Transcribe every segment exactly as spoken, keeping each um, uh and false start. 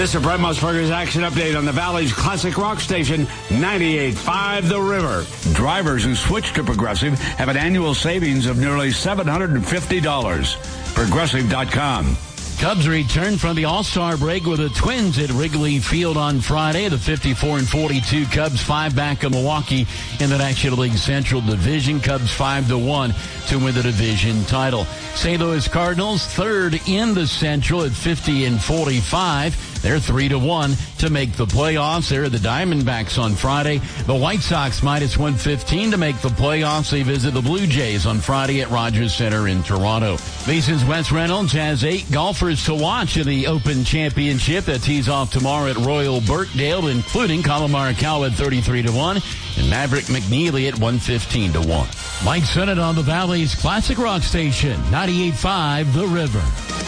This is Brett Musburger's Action Update on the Valley's classic rock station, ninety-eight point five The River. Drivers who switch to Progressive have an annual savings of nearly seven hundred fifty dollars. Progressive dot com. Cubs return from the All-Star break with the Twins at Wrigley Field on Friday. The fifty-four and forty-two Cubs, five back of Milwaukee in the National League Central Division. Cubs five to one to win the division title. Saint Louis Cardinals third in the Central at fifty and forty-five. They're three to one to make the playoffs. They're the Diamondbacks on Friday. The White Sox minus one fifteen to make the playoffs. They visit the Blue Jays on Friday at Rogers Center in Toronto. Mason's Wes Reynolds has eight golfers to watch in the Open Championship that tees off tomorrow at Royal Birkdale, including Colin Morikawa at thirty-three to one and Maverick McNeely at one fifteen to one. Mike Sennett on the Valley's classic rock station, ninety-eight point five The River.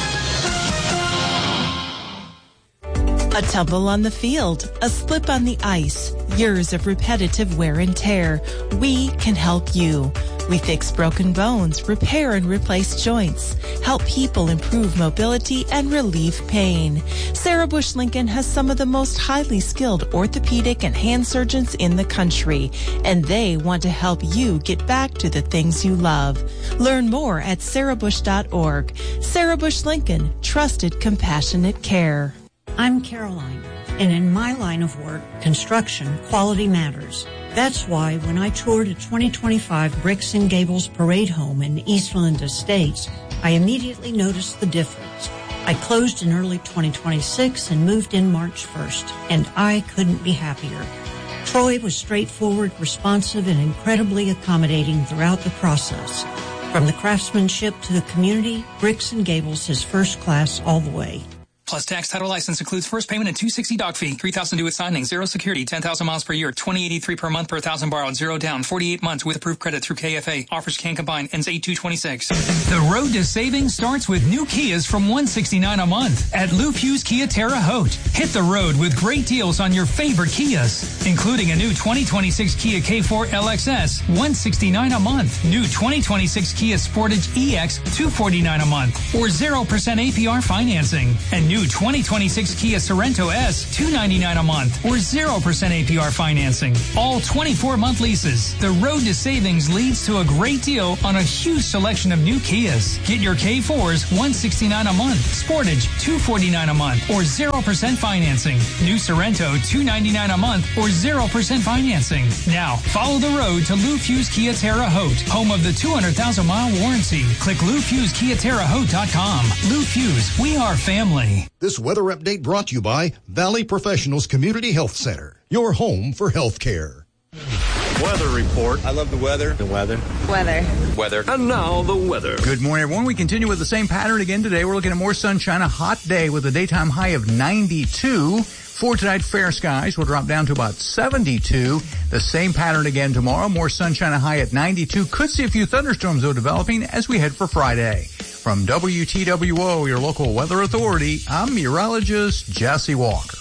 A tumble on the field, a slip on the ice, years of repetitive wear and tear. We can help you. We fix broken bones, repair and replace joints, help people improve mobility and relieve pain. Sarah Bush Lincoln has some of the most highly skilled orthopedic and hand surgeons in the country, and they want to help you get back to the things you love. Learn more at sarah bush dot org. Sarah Bush Lincoln, trusted, compassionate care. I'm Caroline, and in my line of work, construction, quality matters. That's why when I toured a twenty twenty-five Bricks and Gables Parade Home in Eastland Estates, I immediately noticed the difference. I closed in early twenty twenty-six and moved in March first, and I couldn't be happier. Troy was straightforward, responsive, and incredibly accommodating throughout the process. From the craftsmanship to the community, Bricks and Gables is first class all the way. Plus tax title license includes first payment and two hundred sixty dollars doc fee, three thousand dollars due at signing, zero security, ten thousand miles per year, twenty eighty-three per month per one thousand borrowed, zero down, forty-eight months with approved credit through K F A. Offers can combine, ends eight two twenty-six. The road to savings starts with new Kias from one hundred sixty-nine dollars a month at Lou Pugh's Kia Terre Haute. Hit the road with great deals on your favorite Kias, including a new twenty twenty-six Kia K four L X S, one hundred sixty-nine dollars a month. New twenty twenty-six Kia Sportage E X, two hundred forty-nine dollars a month, or zero percent A P R financing. And new twenty twenty-six Kia Sorento S, two hundred ninety-nine dollars a month, or zero percent A P R financing. All twenty-four month leases. The road to savings leads to a great deal on a huge selection of new Kias. Get your K fours, one hundred sixty-nine dollars a month, Sportage, two hundred forty-nine dollars a month, or zero percent financing. New Sorento, two hundred ninety-nine dollars a month, or zero percent financing. Now, follow the road to Lou Pugh's Kia Terre Haute, home of the two hundred thousand mile warranty. Click Lou Pugh's Kia Terre Haute dot com. Lou Pugh's, we are family. This weather update brought to you by Valley Professionals Community Health Center, your home for health care. Weather report. I love the weather. The weather. Weather. Weather. And now the weather. Good morning, everyone. We continue with the same pattern again today. We're looking at more sunshine, a hot day with a daytime high of ninety-two. For tonight, fair skies will drop down to about seventy-two. The same pattern again tomorrow. More sunshine, a high at ninety-two. Could see a few thunderstorms, though, developing as we head for Friday. From W T W O, your local weather authority, I'm meteorologist Jesse Walker.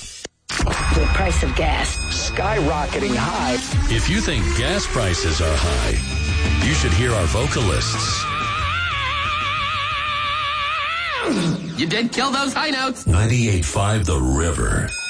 The price of gas skyrocketing high. If you think gas prices are high, you should hear our vocalists. You did kill those high notes. ninety-eight point five The River.